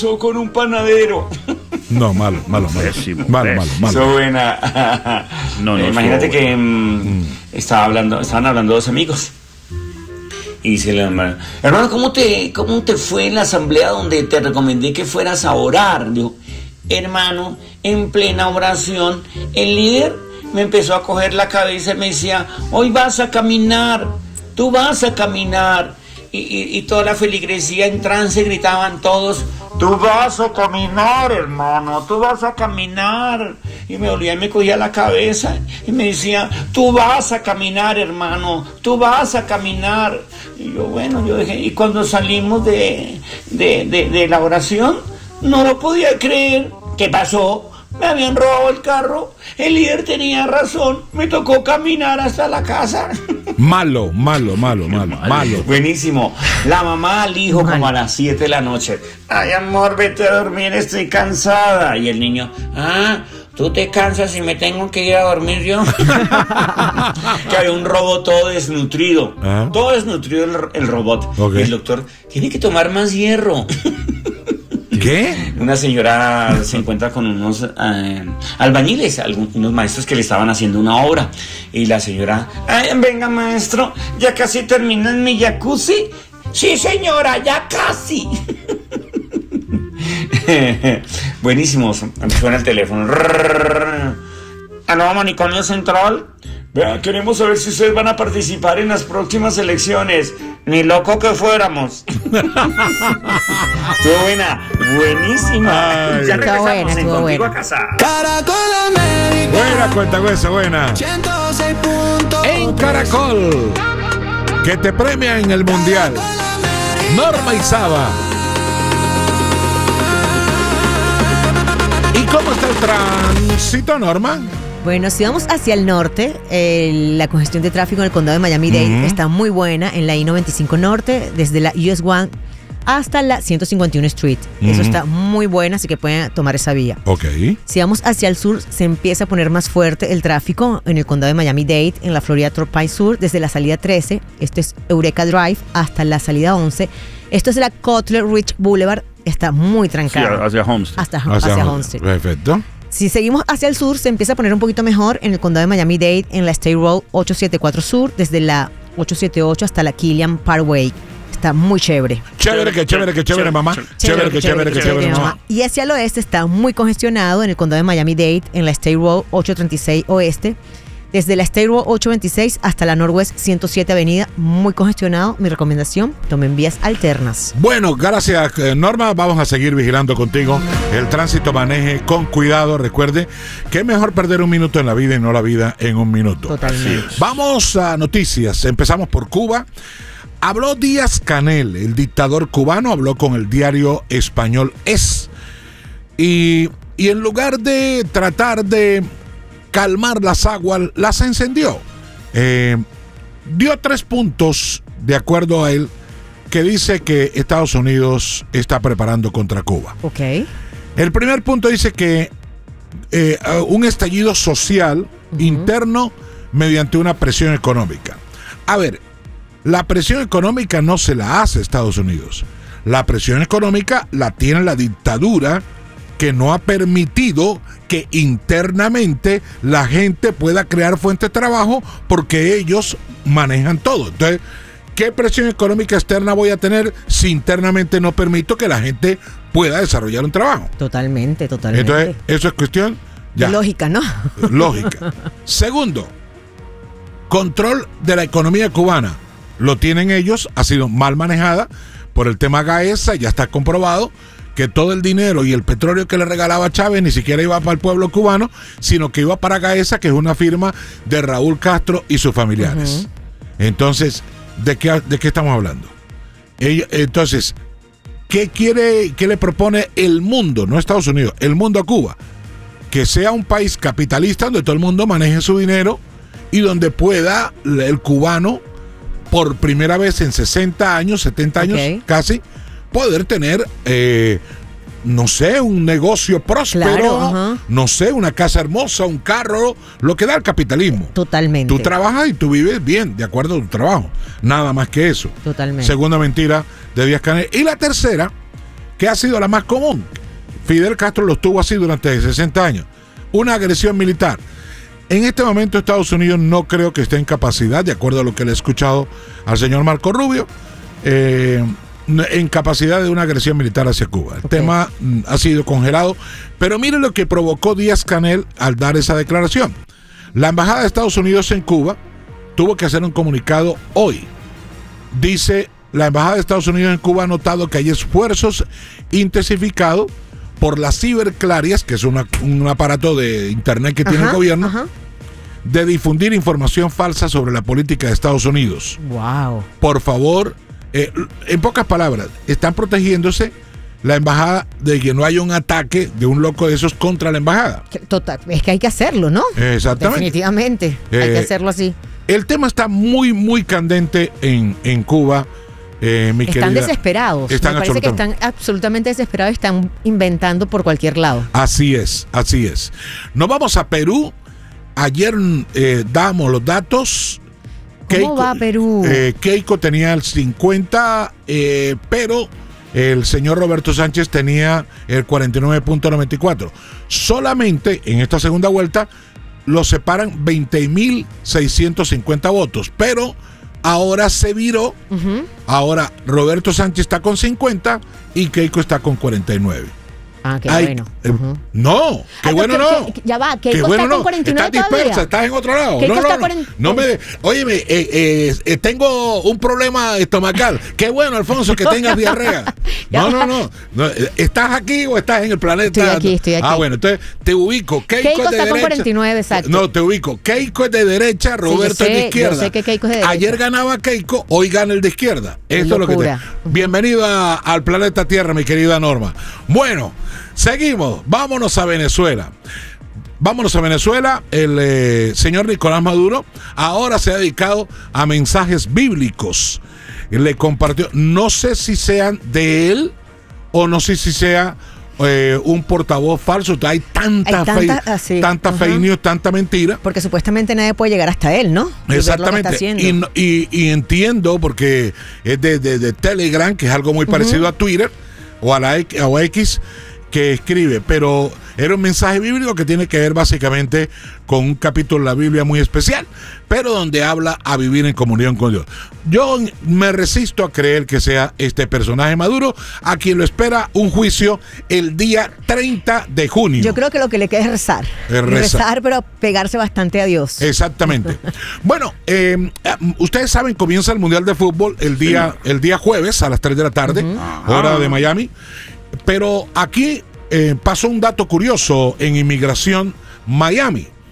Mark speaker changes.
Speaker 1: casó con un panadero.
Speaker 2: No, malo.
Speaker 3: Pésimo,
Speaker 2: Malo.
Speaker 1: Eso buena.
Speaker 3: No,
Speaker 1: Imagínate que estaban hablando dos amigos. Y dice el hermano, ¿cómo te fue en la asamblea donde te recomendé que fueras a orar? Dijo, hermano, en plena oración, el líder me empezó a coger la cabeza y me decía, hoy vas a caminar, tú vas a caminar. Y toda la feligresía en trance gritaban todos, tú vas a caminar, hermano, tú vas a caminar. Y me olía y me cogía la cabeza y me decía, tú vas a caminar, hermano, tú vas a caminar. Y yo dejé. Y cuando salimos de la oración, no lo podía creer. ¿Qué pasó? Me habían robado el carro, el líder tenía razón, me tocó caminar hasta la casa.
Speaker 2: Malo.
Speaker 1: Buenísimo. La mamá al hijo como a las 7 de la noche. Ay, amor, vete a dormir, estoy cansada. Y el niño, tú te cansas y me tengo que ir a dormir yo. Que había un robot todo desnutrido. Todo desnutrido el robot.
Speaker 2: Okay.
Speaker 1: Y el doctor, tiene que tomar más hierro.
Speaker 2: ¿Qué?
Speaker 1: Una señora se encuentra con unos albañiles, unos maestros que le estaban haciendo una obra. Y la señora, venga maestro, ya casi termina en mi jacuzzi. Sí señora, ya casi. Buenísimo, suena el teléfono. ¿Aló, Manicomio Central? Vea, queremos saber si ustedes van a participar en las próximas elecciones. Ni loco que fuéramos. Estuvo buena, buenísima.
Speaker 2: Ay,
Speaker 1: Ya regresamos
Speaker 4: buena,
Speaker 1: en
Speaker 4: estuvo
Speaker 1: Contigo
Speaker 4: buena.
Speaker 1: a Casa.
Speaker 5: Caracol América.
Speaker 2: Buena cuentahuesa, buena.
Speaker 5: 106.3.
Speaker 2: En Caracol, que te premia en el Mundial. Norma Izaba. ¿Y cómo está el tránsito, Norma?
Speaker 4: Bueno, si vamos hacia el norte, la congestión de tráfico en el condado de Miami-Dade está muy buena en la I-95 Norte, desde la US 1 hasta la 151 Street. Eso está muy bueno, así que pueden tomar esa vía.
Speaker 2: Ok.
Speaker 4: Si vamos hacia el sur, se empieza a poner más fuerte el tráfico en el condado de Miami-Dade, en la Florida Turnpike Sur, desde la salida 13, esto es Eureka Drive, hasta la salida 11. Esto es la Cutler Ridge Boulevard, está muy trancado.
Speaker 3: Sí, hacia Homestead.
Speaker 4: Hacia Homestead.
Speaker 2: Perfecto.
Speaker 4: Si seguimos hacia el sur, se empieza a poner un poquito mejor en el condado de Miami-Dade, en la State Road 874 Sur, desde la 878 hasta la Killian Parkway. Está muy chévere.
Speaker 2: Chévere, mamá. Chévere, mamá.
Speaker 4: Y hacia el oeste está muy congestionado en el condado de Miami-Dade, en la State Road 836 Oeste, desde la State Road 826 hasta la Northwest 107 Avenida, muy congestionado. Mi recomendación, tomen vías alternas.
Speaker 2: Bueno, gracias, Norma. Vamos a seguir vigilando contigo. El tránsito, maneje con cuidado. Recuerde que es mejor perder un minuto en la vida y no la vida en un minuto.
Speaker 4: Totalmente.
Speaker 2: Vamos a noticias. Empezamos por Cuba. Habló Díaz-Canel, el dictador cubano, habló con el diario español Es. Y en lugar de tratar de calmar las aguas, las encendió. Dio 3 puntos, de acuerdo a él, que dice que Estados Unidos está preparando contra Cuba.
Speaker 4: Ok.
Speaker 2: El primer punto dice que un estallido social interno mediante una presión económica. A ver, la presión económica no se la hace Estados Unidos. La presión económica la tiene la dictadura, que no ha permitido que internamente la gente pueda crear fuentes de trabajo porque ellos manejan todo. Entonces, ¿qué presión económica externa voy a tener si internamente no permito que la gente pueda desarrollar un trabajo?
Speaker 4: Totalmente.
Speaker 2: Entonces, eso es cuestión ya.
Speaker 4: Lógica, ¿no?
Speaker 2: Lógica. Segundo, control de la economía cubana. Lo tienen ellos, ha sido mal manejada por el tema Gaesa, ya está comprobado que todo el dinero y el petróleo que le regalaba Chávez ni siquiera iba para el pueblo cubano, sino que iba para Gaesa, que es una firma de Raúl Castro y sus familiares. Entonces, ¿de qué estamos hablando? Entonces, ¿qué le propone el mundo, no Estados Unidos, el mundo a Cuba? Que sea un país capitalista donde todo el mundo maneje su dinero y donde pueda el cubano, por primera vez en 60 años, 70 años casi, poder tener, no sé, un negocio próspero, no sé, una casa hermosa, un carro, lo que da el capitalismo.
Speaker 4: Totalmente.
Speaker 2: Tú trabajas y tú vives bien, de acuerdo a tu trabajo. Nada más que eso.
Speaker 4: Totalmente.
Speaker 2: Segunda mentira de Díaz-Canel. Y la tercera, ¿Qué ha sido la más común? Fidel Castro lo tuvo así durante 60 años. Una agresión militar. En este momento Estados Unidos no creo que esté en capacidad, de acuerdo a lo que le he escuchado al señor Marco Rubio, en capacidad de una agresión militar hacia Cuba. El tema ha sido congelado, pero mire lo que provocó Díaz-Canel al dar esa declaración. La Embajada de Estados Unidos en Cuba tuvo que hacer un comunicado hoy. Dice, la Embajada de Estados Unidos en Cuba ha notado que hay esfuerzos intensificados por las ciberclarias, que es un aparato de internet que tiene el gobierno, de difundir información falsa sobre la política de Estados Unidos.
Speaker 4: Wow.
Speaker 2: Por favor, en pocas palabras, están protegiéndose la embajada de que no haya un ataque de un loco de esos contra la embajada.
Speaker 4: Total, es que hay que hacerlo, ¿no?
Speaker 2: Exactamente.
Speaker 4: Definitivamente, hay que hacerlo así.
Speaker 2: El tema está muy, muy candente en Cuba.
Speaker 4: Están desesperados. Me parece que están absolutamente desesperados y están inventando por cualquier lado.
Speaker 2: Así es, así es. Nos vamos a Perú. Ayer damos los datos.
Speaker 4: ¿Cómo va Perú?
Speaker 2: Keiko tenía el 50, pero el señor Roberto Sánchez tenía el 49.94. Solamente en esta segunda vuelta los separan 20.650 votos, pero ahora se viró. Ahora Roberto Sánchez está con 50 y Keiko está con 49.
Speaker 4: Ah, qué bueno.
Speaker 2: No, qué bueno no.
Speaker 4: Ya va, Keiko está con 49
Speaker 2: Estás dispersa,
Speaker 4: todavía.
Speaker 2: estás en otro lado.
Speaker 4: Keiko está
Speaker 2: Óyeme, tengo un problema estomacal. Qué bueno, Alfonso, que tengas diarrea. No. ¿Estás aquí o estás en el planeta?
Speaker 4: Estoy aquí.
Speaker 2: Ah, bueno, entonces te ubico.
Speaker 4: Keiko
Speaker 2: es de
Speaker 4: está
Speaker 2: derecha.
Speaker 4: con 49, exacto.
Speaker 2: No, te ubico. Keiko es de derecha, Roberto es de izquierda.
Speaker 4: Yo sé que Keiko es de derecha.
Speaker 2: Ayer ganaba Keiko, hoy gana el de izquierda. Esto es lo que te... Bienvenido al planeta Tierra, mi querida Norma. Bueno, seguimos. Vámonos a Venezuela. El señor Nicolás Maduro ahora se ha dedicado a mensajes bíblicos. Le compartió, no sé si sean de él o no sé si sea un portavoz falso. Hay tanta fake news, tanta mentira.
Speaker 4: Porque supuestamente nadie puede llegar hasta él, ¿no?
Speaker 2: Exactamente. Y entiendo, porque es de Telegram, que es algo muy parecido a Twitter o a X, que escribe, pero era un mensaje bíblico que tiene que ver básicamente con un capítulo de la Biblia muy especial, pero donde habla a vivir en comunión con Dios. Yo me resisto a creer que sea este personaje Maduro, a quien lo espera un juicio el día 30 de junio.
Speaker 4: Yo creo que lo que le queda es rezar. Rezar, pero pegarse bastante a Dios.
Speaker 2: Exactamente. Bueno, ustedes saben, comienza el Mundial de Fútbol el día jueves a las 3 de la tarde, hora de Miami. Pero aquí pasó un dato curioso en Inmigración Miami.